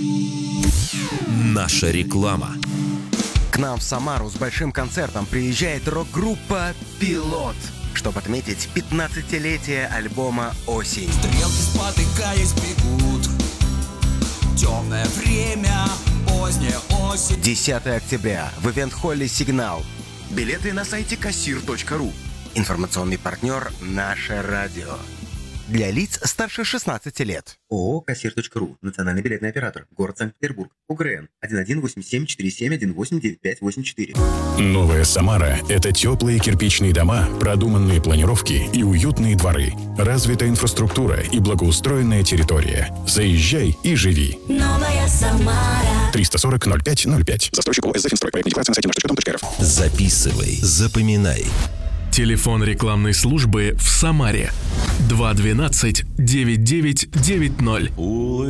Наша реклама. К нам в Самару с большим концертом приезжает рок-группа «Пилот», чтобы отметить 15-летие альбома «Осень». Стрелки, спотыкаясь, бегут. Темное время, поздняя осень. 10 октября в ивент-холле «Сигнал». Билеты на сайте kassir.ru. Информационный партнер «Наше радио». Для лиц старше 16 лет. ООО «Kassir.ru». Национальный билетный оператор. Город Санкт-Петербург. УГРН 118747189584. Новая Самара – это теплые кирпичные дома, продуманные планировки и уютные дворы, развитая инфраструктура и благоустроенная территория. Заезжай и живи. Новая Самара. 340-05-05. Застройщик ООО «СЗФинстрой». Проект интеграции на сайте nаш.рф. Записывай, запоминай. Телефон рекламной службы в Самаре 212 9990.